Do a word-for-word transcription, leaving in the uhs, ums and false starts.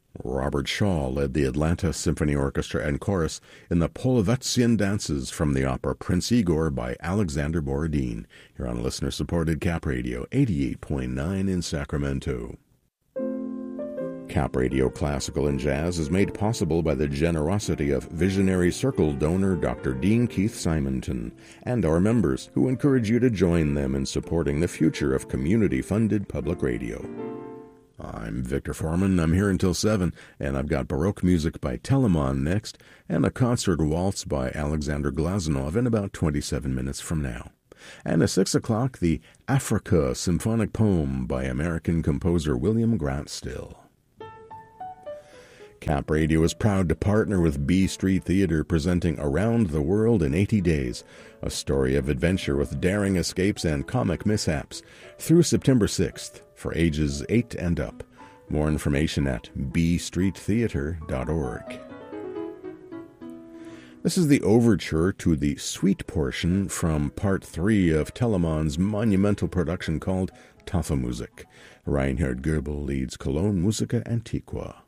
Robert Shaw led the Atlanta Symphony Orchestra and Chorus in the Polovetzian dances from the opera Prince Igor by Alexander Borodin, here on listener-supported Cap Radio eighty-eight point nine in Sacramento. Cap Radio Classical and Jazz is made possible by the generosity of Visionary Circle donor Doctor Dean Keith Simonton and our members, who encourage you to join them in supporting the future of community-funded public radio. I'm Victor Foreman. I'm here until seven, and I've got Baroque music by Telemann next, and a concert waltz by Alexander Glazunov in about twenty-seven minutes from now. And at six o'clock, the Africa Symphonic Poem by American composer William Grant Still. Cap Radio is proud to partner with B Street Theater, presenting Around the World in eighty days, a story of adventure with daring escapes and comic mishaps, through September sixth, for ages eight and up. More information at b street theater dot org. This is the overture to the suite portion from Part three of Telemann's monumental production called Tafelmusik. Reinhard Goebel leads Cologne Musica Antiqua.